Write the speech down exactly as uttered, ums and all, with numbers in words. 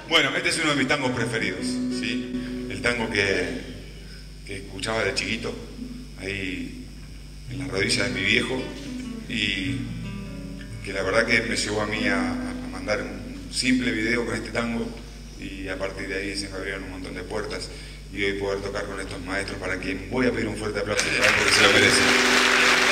Bueno, este es uno de mis tangos preferidos, ¿sí? El tango que, que escuchaba de chiquito, ahí en la rodilla de mi viejo, y que la verdad que me llevó a mí a, a mandar un simple video con este tango, y a partir de ahí se me abrieron un montón de puertas, y hoy poder tocar con estos maestros, para quien voy a pedir un fuerte aplauso para él porque se lo merece.